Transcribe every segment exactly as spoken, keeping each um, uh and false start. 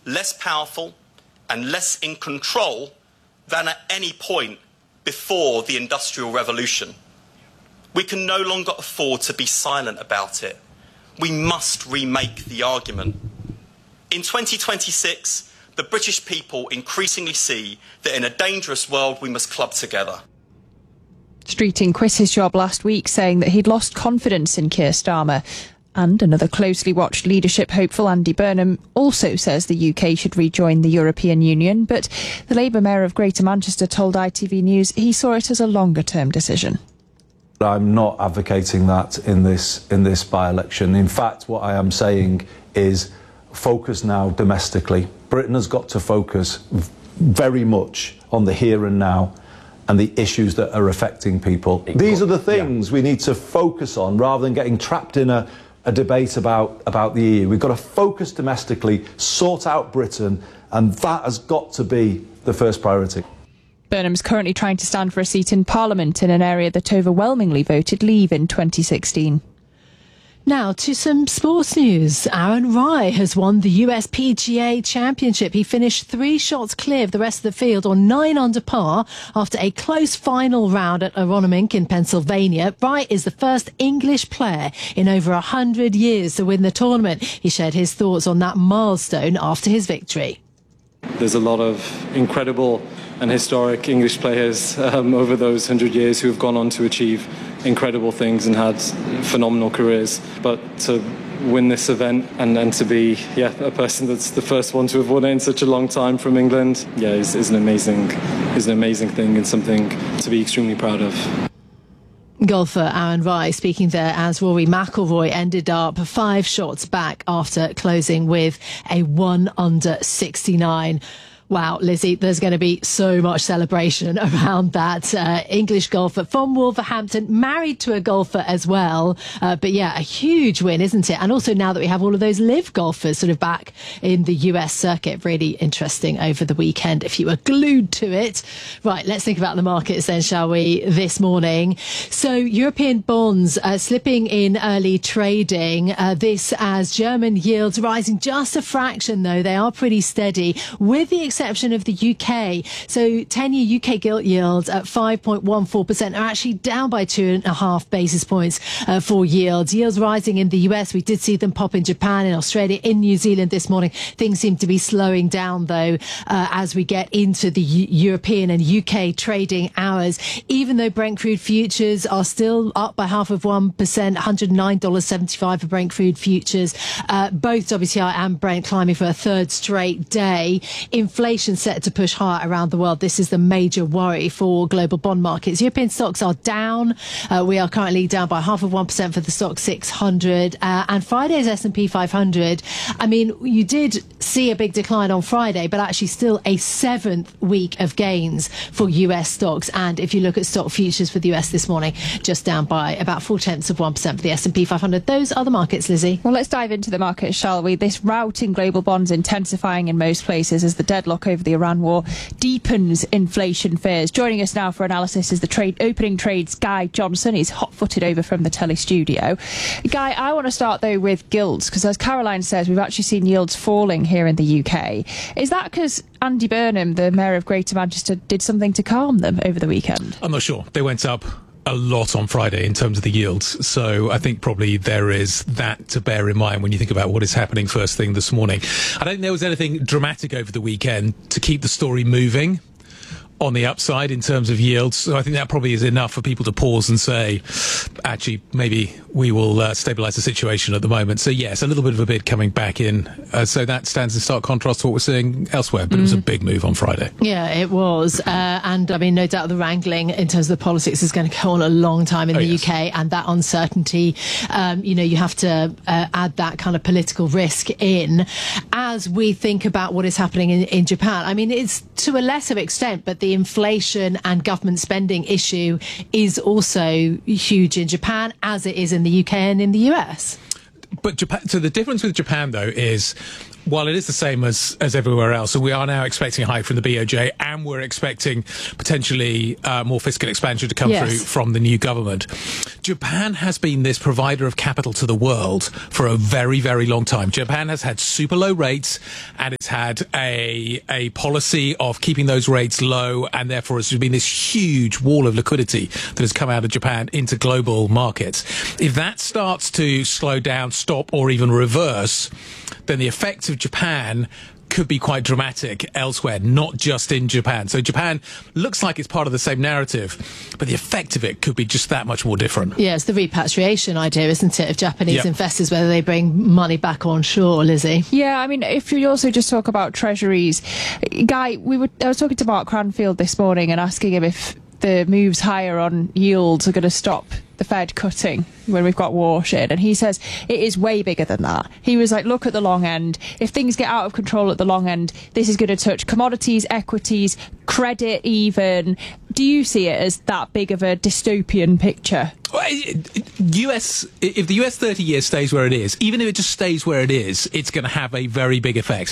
less powerful and less in control than at any point before the Industrial Revolution. We can no longer afford to be silent about it. We must remake the argument. In twenty twenty-six, the British people increasingly see that in a dangerous world we must club together. Streeting quit his job last week, saying that he'd lost confidence in Keir Starmer. And another closely watched leadership hopeful, Andy Burnham, also says the U K should rejoin the European Union. But the Labour Mayor of Greater Manchester told I T V News he saw it as a longer-term decision. I'm not advocating that in this in this by-election. In fact, what I am saying is focus now domestically. Britain has got to focus very much on the here and now and the issues that are affecting people. These are the things yeah. we need to focus on rather than getting trapped in a, a debate about, about the E U. We've got to focus domestically, sort out Britain, and that has got to be the first priority. Burnham's currently trying to stand for a seat in Parliament in an area that overwhelmingly voted Leave in twenty sixteen. Now to some sports news. Aaron Rai has won the U S P G A Championship. He finished three shots clear of the rest of the field on nine under par after a close final round at Aronimink in Pennsylvania. Rai is the first English player in over a hundred years to win the tournament. He shared his thoughts on that milestone after his victory. There's a lot of incredible and historic English players um, over those hundred years who have gone on to achieve incredible things and had phenomenal careers. But to win this event and then to be yeah a person that's the first one to have won it in such a long time from England, yeah, is, is an amazing is an amazing thing and something to be extremely proud of. Golfer Aaron Rai speaking there as Rory McIlroy ended up five shots back after closing with a one under sixty-nine. Wow, Lizzie, there's going to be so much celebration around that. Uh, English golfer from Wolverhampton, married to a golfer as well. Uh, but yeah, a huge win, isn't it? And also now that we have all of those live golfers sort of back in the U S circuit, really interesting over the weekend if you were glued to it. Right, let's think about the markets then, shall we, this morning. So European bonds uh, slipping in early trading. Uh, this as German yields rising just a fraction, though. They are pretty steady, with the exception of the U K. So ten-year U K gilt yields at five point one four percent are actually down by two and a half basis points uh, for yields. Yields rising in the U S. We did see them pop in Japan, in Australia, in New Zealand this morning. Things seem to be slowing down, though, uh, as we get into the U- European and U K trading hours. Even though Brent crude futures are still up by half of one percent, one hundred nine dollars seventy-five for Brent crude futures. Uh, both W T I and Brent climbing for a third straight day. Inflation set to push higher around the world. This is the major worry for global bond markets. European stocks are down. Uh, we are currently down by half of one percent for the stock six hundred. Uh, and Friday's S and P five hundred. I mean, you did see a big decline on Friday, but actually still a seventh week of gains for U S stocks. And if you look at stock futures for the U S this morning, just down by about four tenths of one percent for the S and P five hundred. Those are the markets, Lizzie. Well, let's dive into the markets, shall we? This rout in global bonds intensifying in most places as the deadlock over the Iran war deepens inflation fears. Joining us now for analysis is the trade opening trades Guy Johnson. He's hot-footed over from the Telly studio. Guy, I want to start though with gilts, because as Caroline says, we've actually seen yields falling here in the U K. Is that because Andy Burnham, the Mayor of Greater Manchester, did something to calm them over the weekend? I'm not sure. They went up a lot on Friday in terms of the yields. So I think probably there is that to bear in mind when you think about what is happening first thing this morning. I don't think there was anything dramatic over the weekend to keep the story moving on the upside in terms of yields. So I think that probably is enough for people to pause and say, actually, maybe we will uh, stabilise the situation at the moment. So yes, a little bit of a bid coming back in. Uh, so that stands in stark contrast to what we're seeing elsewhere. But mm. it was a big move on Friday. Yeah, it was. Uh, and I mean, no doubt the wrangling in terms of the politics is going to go on a long time in oh, the yes. U K, and that uncertainty, um, you know, you have to uh, add that kind of political risk in as we think about what is happening in, in Japan. I mean, it's to a lesser extent, but the The inflation and government spending issue is also huge in Japan, as it is in the U K and in the U S. But Japan, so the difference with Japan, though, is Well, it is the same as, as everywhere else. So we are now expecting a hike from the B O J, and we're expecting potentially uh, more fiscal expansion to come Yes. through from the new government. Japan has been this provider of capital to the world for a very, very long time. Japan has had super low rates, and it's had a a policy of keeping those rates low, and therefore there's been this huge wall of liquidity that has come out of Japan into global markets. If that starts to slow down, stop, or even reverse, then the effects of Japan could be quite dramatic elsewhere, not just in Japan. So Japan looks like it's part of the same narrative, but the effect of it could be just that much more different. Yeah, it's the repatriation idea, isn't it, of Japanese Yep. investors, whether they bring money back on shore, Lizzie? Yeah, I mean, if you also just talk about treasuries, Guy, we were I was talking to Mark Cranfield this morning and asking him if the moves higher on yields are going to stop the Fed cutting when we've got Warshid, and he says it is way bigger than that. He was like, look at the long end. If things get out of control at the long end, this is going to touch commodities, equities, credit even. Do you see it as that big of a dystopian picture? Well, it- it- U S if the U S thirty years stays where it is, even if it just stays where it is, it's going to have a very big effect.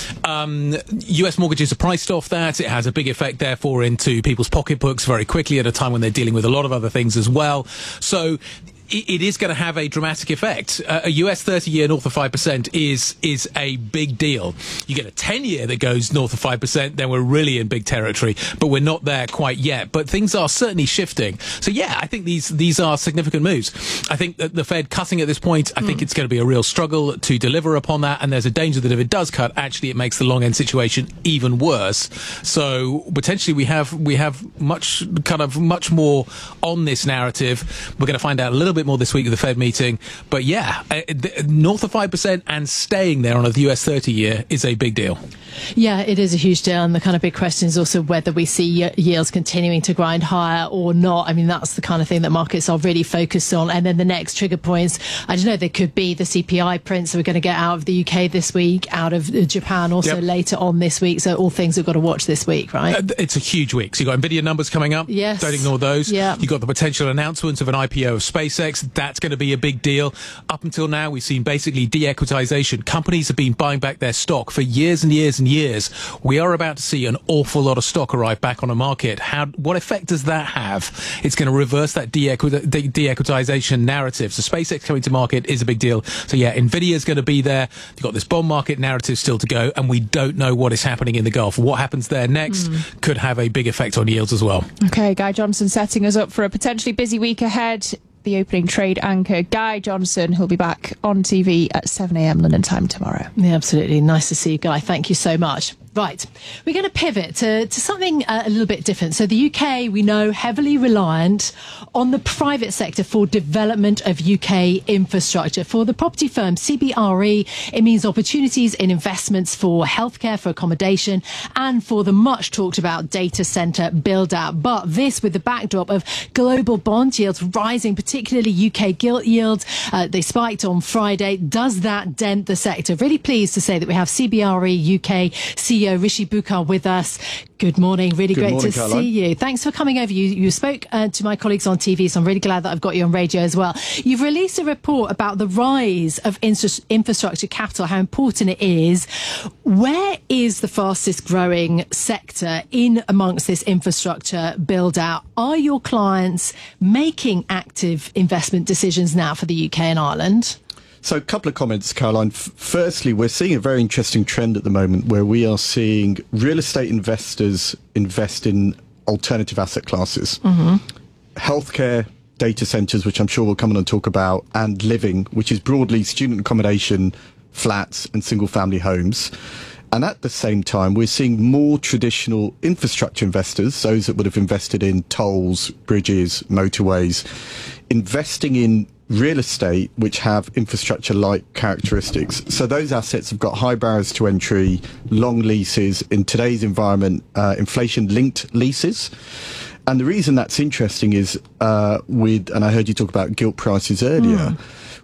Um, U S mortgages are priced off that. It has a big effect, therefore, into people's pocketbooks very quickly at a time when they're dealing with a lot of other things as well. So it is going to have a dramatic effect. Uh, a U S thirty-year north of five percent is is a big deal. You get a ten-year that goes north of five percent, then we're really in big territory, but we're not there quite yet. But things are certainly shifting. So, yeah, I think these these are significant moves. I think that the Fed cutting at this point, I mm. think it's going to be a real struggle to deliver upon that, and there's a danger that if it does cut, actually it makes the long-end situation even worse. So, potentially we have we have much, kind of much more on this narrative. We're going to find out a little bit more this week at the Fed meeting, but yeah, uh, th- north of five percent and staying there on a U S thirty year is a big deal. Yeah, it is a huge deal, and the kind of big question is also whether we see y- yields continuing to grind higher or not. I mean, that's the kind of thing that markets are really focused on. And then the next trigger points, I don't know, there could be the C P I prints that we're going to get out of the U K this week, out of Japan also Yep. later on this week. So all things we've got to watch this week, right? Uh, it's a huge week. So you've got Nvidia numbers coming up. Yes. Don't ignore those. Yeah. You've got the potential announcement of an I P O of SpaceX. That's going to be a big deal. Up until now, we've seen basically de-equitization. Companies have been buying back their stock for years and years and years. We are about to see an awful lot of stock arrive back on a market. How? What effect does that have? It's going to reverse that de-equi- de- de-equitization narrative. So SpaceX coming to market is a big deal. So yeah, Nvidia is going to be there. You've got this bond market narrative still to go, and we don't know what is happening in the Gulf. What happens there next mm. could have a big effect on yields as well. Okay, Guy Johnson setting us up for a potentially busy week ahead. The opening trade anchor, Guy Johnson, who'll be back on T V at seven a.m. London time tomorrow. Yeah, absolutely. Nice to see you, Guy. Thank you so much. Right, we're going to pivot to, to something uh, a little bit different. So the U K, we know, heavily reliant on the private sector for development of U K infrastructure. For the property firm C B R E, it means opportunities in investments for healthcare, for accommodation, and for the much talked about data centre build out. But this with the backdrop of global bond yields rising, particularly U K gilt yields. Uh, they spiked on Friday. Does that dent the sector? Really pleased to say that we have C B R E U K C E O Rishi Bukkar with us. Good morning. Really Good great morning, to Caroline. see you. Thanks for coming over. You, you spoke uh, to my colleagues on T V, so I'm really glad that I've got you on radio as well. You've released a report about the rise of infra- infrastructure capital, how important it is. Where is the fastest growing sector in amongst this infrastructure build out? Are your clients making active investment decisions now for the U K and Ireland? So a couple of comments, Caroline. F- firstly, we're seeing a very interesting trend at the moment where we are seeing real estate investors invest in alternative asset classes. Mm-hmm. Healthcare, data centres, which I'm sure we'll come on and talk about, and living, which is broadly student accommodation, flats and single-family homes. And at the same time, we're seeing more traditional infrastructure investors, those that would have invested in tolls, bridges, motorways, investing in real estate which have infrastructure-like characteristics. So those assets have got high barriers to entry, long leases, in today's environment, uh, inflation-linked leases. And the reason that's interesting is uh, with, and I heard you talk about gilt prices earlier, mm.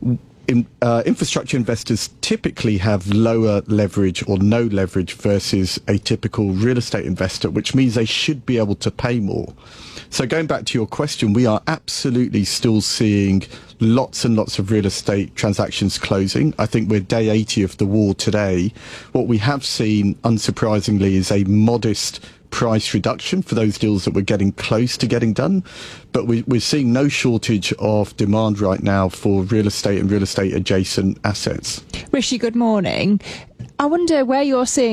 in, uh, infrastructure investors typically have lower leverage or no leverage versus a typical real estate investor, which means they should be able to pay more. So going back to your question, we are absolutely still seeing lots and lots of real estate transactions closing. I think we're day eighty of the war today. What we have seen, unsurprisingly, is a modest price reduction for those deals that we're getting close to getting done. But we, we're seeing no shortage of demand right now for real estate and real estate adjacent assets. Rishi, good morning. I wonder where you're seeing